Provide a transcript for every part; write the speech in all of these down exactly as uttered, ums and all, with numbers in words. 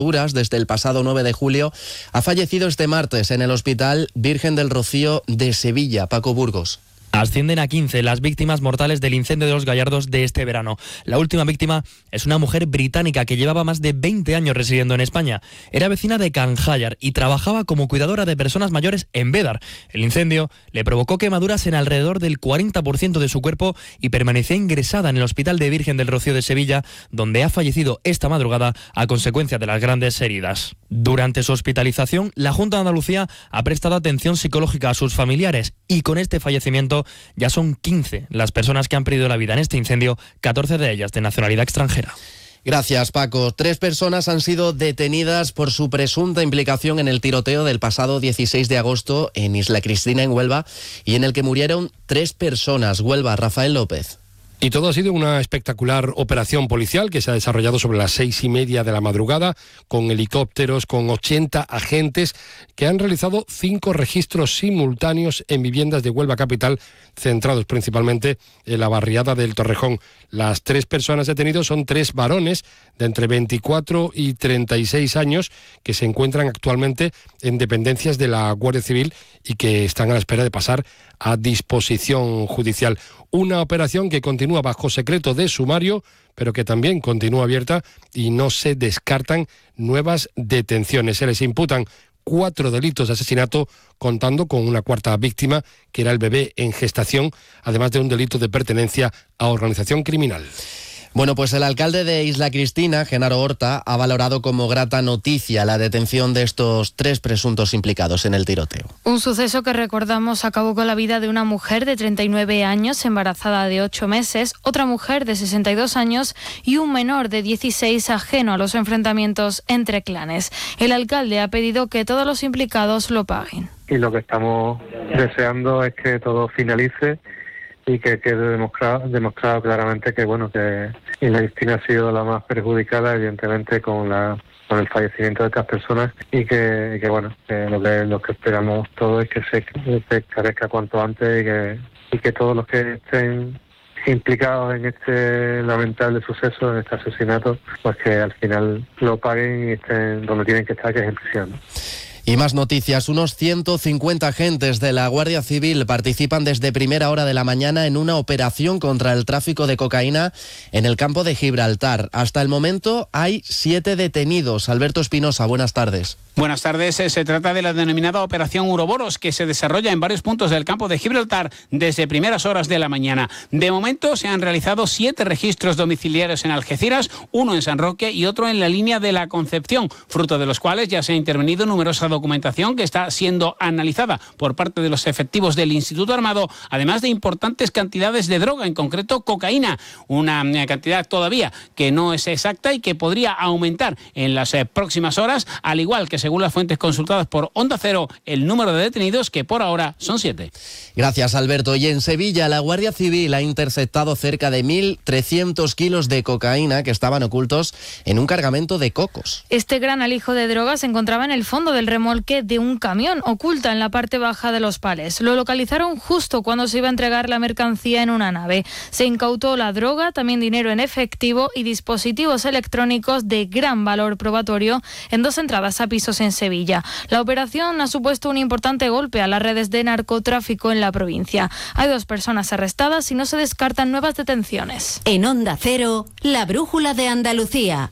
desde el pasado nueve de julio, ha fallecido este martes en el Hospital Virgen del Rocío de Sevilla. Paco Burgos. Ascienden a quince las víctimas mortales del incendio de Los Gallardos de este verano. La última víctima es una mujer británica que llevaba más de veinte años residiendo en España. Era vecina de Canjayar y trabajaba como cuidadora de personas mayores en Bédar. El incendio le provocó quemaduras en alrededor del cuarenta por ciento de su cuerpo y permanecía ingresada en el Hospital de Virgen del Rocío de Sevilla, donde ha fallecido esta madrugada a consecuencia de las grandes heridas. Durante su hospitalización, la Junta de Andalucía ha prestado atención psicológica a sus familiares y con este fallecimiento ya son quince las personas que han perdido la vida en este incendio, catorce de ellas de nacionalidad extranjera. Gracias, Paco. Tres personas han sido detenidas por su presunta implicación en el tiroteo del pasado dieciséis de agosto en Isla Cristina, en Huelva, y en el que murieron tres personas. Huelva, Rafael López. Y todo ha sido una espectacular operación policial que se ha desarrollado sobre las seis y media de la madrugada, con helicópteros, con ochenta agentes que han realizado cinco registros simultáneos en viviendas de Huelva capital, centrados principalmente en la barriada del Torrejón. Las tres personas detenidas son tres varones de entre veinticuatro y treinta y seis años que se encuentran actualmente en dependencias de la Guardia Civil y que están a la espera de pasar a disposición judicial. Una operación que continúa bajo secreto de sumario, pero que también continúa abierta y no se descartan nuevas detenciones. Se les imputan cuatro delitos de asesinato, contando con una cuarta víctima, que era el bebé en gestación, además de un delito de pertenencia a organización criminal. Bueno, pues el alcalde de Isla Cristina, Genaro Horta, ha valorado como grata noticia la detención de estos tres presuntos implicados en el tiroteo. Un suceso que, recordamos, acabó con la vida de una mujer de treinta y nueve años, embarazada de ocho meses, otra mujer de sesenta y dos años y un menor de dieciséis ajeno a los enfrentamientos entre clanes. El alcalde ha pedido que todos los implicados lo paguen. Y lo que estamos deseando es que todo finalice y que quede demostrado, demostrado claramente que bueno que Isla Cristina ha sido la más perjudicada, evidentemente, con la con el fallecimiento de estas personas, y que, que bueno que lo que lo que esperamos todos es que se, se esclarezca cuanto antes y que y que todos los que estén implicados en este lamentable suceso, en este asesinato, pues que al final lo paguen y estén donde tienen que estar, que es en prisión, ¿no? Y más noticias. Unos ciento cincuenta agentes de la Guardia Civil participan desde primera hora de la mañana en una operación contra el tráfico de cocaína en el campo de Gibraltar. Hasta el momento hay siete detenidos. Alberto Espinosa, buenas tardes. Buenas tardes. Se trata de la denominada Operación Uroboros, que se desarrolla en varios puntos del campo de Gibraltar desde primeras horas de la mañana. De momento se han realizado siete registros domiciliarios en Algeciras, uno en San Roque y otro en la línea de la Concepción, fruto de los cuales ya se ha intervenido numerosa documentación que está siendo analizada por parte de los efectivos del Instituto Armado, además de importantes cantidades de droga, en concreto cocaína, una cantidad todavía que no es exacta y que podría aumentar en las próximas horas, al igual que, según las fuentes consultadas por Onda Cero, el número de detenidos, que por ahora son siete. Gracias, Alberto. Y en Sevilla, la Guardia Civil ha interceptado cerca de mil trescientos kilos de cocaína que estaban ocultos en un cargamento de cocos. Este gran alijo de drogas se encontraba en el fondo del remolque de un camión, oculta en la parte baja de los palés. Lo localizaron justo cuando se iba a entregar la mercancía en una nave. Se incautó la droga, también dinero en efectivo y dispositivos electrónicos de gran valor probatorio en dos entradas a pisos en Sevilla. La operación ha supuesto un importante golpe a las redes de narcotráfico en la provincia. Hay dos personas arrestadas y no se descartan nuevas detenciones. En Onda Cero, la brújula de Andalucía.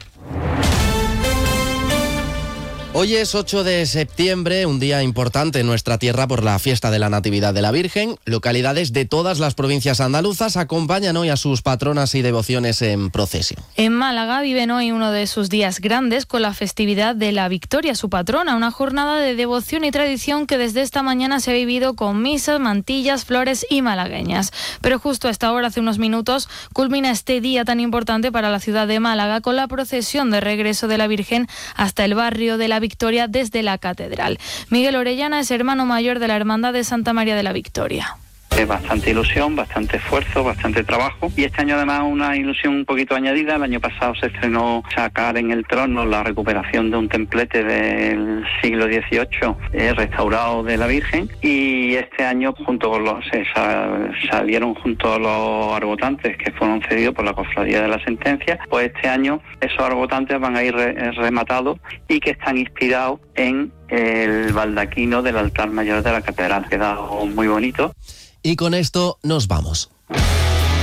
Hoy es ocho de septiembre, un día importante en nuestra tierra por la fiesta de la Natividad de la Virgen. Localidades de todas las provincias andaluzas acompañan hoy a sus patronas y devociones en procesión. En Málaga viven hoy uno de sus días grandes con la festividad de la Victoria, su patrona, una jornada de devoción y tradición que desde esta mañana se ha vivido con misas, mantillas, flores y malagueñas. Pero justo a esta hora, hace unos minutos, culmina este día tan importante para la ciudad de Málaga con la procesión de regreso de la Virgen hasta el barrio de la Victoria desde la catedral. Miguel Orellana es hermano mayor de la Hermandad de Santa María de la Victoria. Bastante ilusión, bastante esfuerzo, bastante trabajo, y este año además una ilusión un poquito añadida. El año pasado se estrenó Sacar en el trono, la recuperación de un templete del siglo dieciocho eh, restaurado de la Virgen, y este año junto con los se sal, salieron junto a los arbotantes que fueron cedidos por la Cofradía de la Sentencia. Pues este año esos arbotantes van a ir re, rematados y que están inspirados en el baldaquino del altar mayor de la catedral. Queda muy bonito. Y con esto nos vamos.